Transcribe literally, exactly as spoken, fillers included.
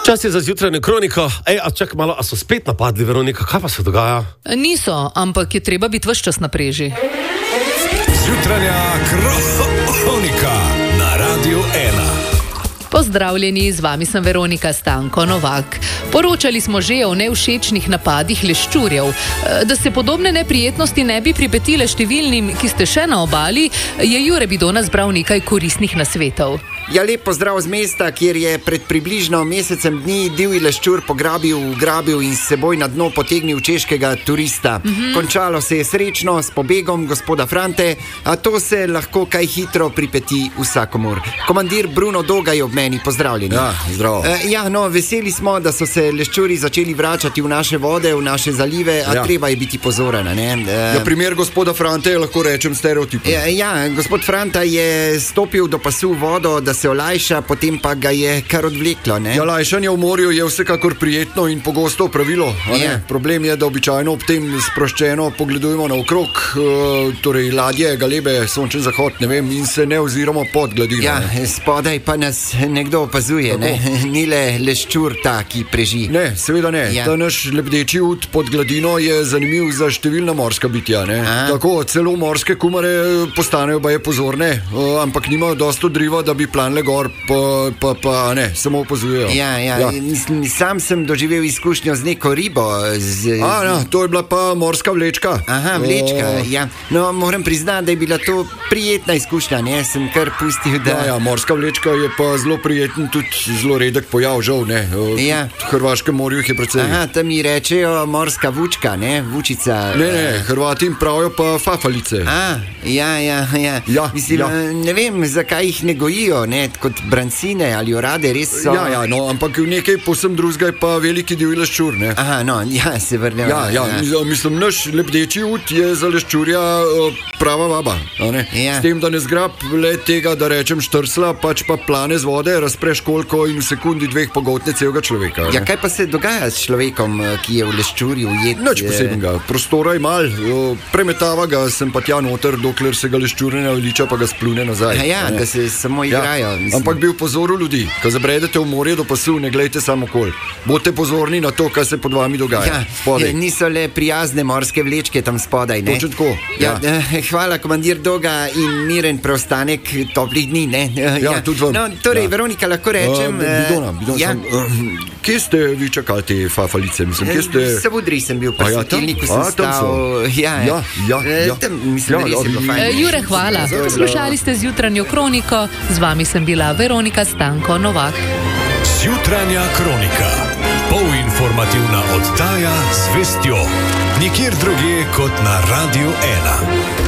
Čas je za zjutrajno kroniko. Ej, a čak malo, a so spet napadli, Veronika? Kaj pa se dogaja? Niso, ampak je treba biti ves čas na preži. Zjutranja kronika na Radiu ena. Pozdravljeni, z vami sem Veronika Stanko Novak. Poročali smo že o nevšečnih napadih leščurjev. Da se podobne neprijetnosti ne bi pripetile številnim, ki ste še na obali, je Jure Bidona zbral nekaj koristnih nasvetov. Ja, lep pozdrav z mesta, kjer je pred približno mesecem dni divji leščur pograbil, ugrabil in s seboj na dno potegnil češkega turista. Mm-hmm. Končalo se je srečno s pobegom gospoda Frante, a to se lahko kaj hitro pripeti vsakomur. Komandir Bruno Doga je ob meni, pozdravljeni. Ja, zdravo. E, ja, no, veseli smo, da so se leščuri začeli vračati v naše vode, v naše zalive, a ja. Treba je biti pozoren, ne? E, ja, primer gospoda Frante je, lahko rečem, stereotip. Ja, ja, gospod Franta je stopil do pasu vodo, da se olajša, potem pa ga je kar odvleklo, ne? Ja, lajšanje v morju je vsekakor prijetno in pogosto pravilo, a ne? Ja. Problem je, da običajno ob tem sproščeno pogledujemo naokrog, uh, torej ladje, galebe, sončen zahod, ne vem, in se ne oziramo pod gladino. Ja, spodaj pa nas nekdo opazuje, ne? Ni le leščur ta, ki preži. Ne, seveda ne. Ja. Ta naš lebdeči ud pod gladino je zanimiv za številna morska bitja, ne? A? Tako, celo morske kumare postanejo baje pozorne, uh, ampak nimajo dosto driva, da bi planile gor, pa, pa, pa ne, samo opazujejo. Ja, ja, ja. Mislim, sam sem doživel izkušnjo z neko ribo. Z... A, ja, to je bila pa morska vlečka. Aha, vlečka, O... ja. No, moram priznati, da je bila to prijetna izkušnja, ne? Sem kar pustil, da... Ja, ja, morska vlečka je pa zelo prijeten, tudi zelo redek pojav, žal, ne. Ja. V Hrvaškem morju jih je precej. Aha, tam mi rečejo morska vučka, ne? Vučica. Ne, ne, Hrvati jim pravijo pa fafalice. A, ja, ja, ja. Ja, Mislim, ja. ne vem, zakaj jih ne gojijo, ne? Kot brancine ali orade, res so... Ja, ja, no, ampak nekaj povsem drugega je pa veliki divji leščur, ne. Aha, no, ja, se vrnemo. Ja, ja, ja, mislim, naš lebdeči ud je za leščurja uh, prava vaba, a ne? Ja. S tem, da ne zgrab le tega, da rečem štrsla, pač pa plane z vode, razpreš koliko in v sekundi dveh pogotne celega človeka. Ja, ne. kaj pa se dogaja s človekom, ki je v leščurju ujet? Nič posebnega, prostora je mal, premetava ga sem pa tja noter, dokler se ga leščur ne naveliča, pa ga splune nazaj. Ja, a ne. da se samo igrajo. Ja, ampak bi upozoril ljudi, ko zabredete v morje do pasu, ne glejte samo okol. Bodite pozorni na to, kaj se pod vami dogaja. Ja, niso le prijazne morske vlečke tam spodaj, ne? Točno tako, Ja, ja. hvala, komandir Doga, in miren preostanek toplih dni, ne? Ja, tudi vam. No, torej, Ja. Veronika, lahko rečem... Uh, bidona, bidona ja. sem, uh, kje ste vi čakali te fafalice? Mislim, kje ste... V Savudri sem bil, pa A ja, v svetilniku sem tam? A, tam so. stal. Ja, Ja, ja, Eh, ja. Tam, mislim, Ja, da res je bilo ja, fajn. E, Jure, hvala. Poslušali ste zjutranjo kroniko, z vami sem bila Veronika Stanko Novak. Zjutranja kronika. Polinformativna oddaja z vestjo. Nikjer drugje kot na Radiu ena.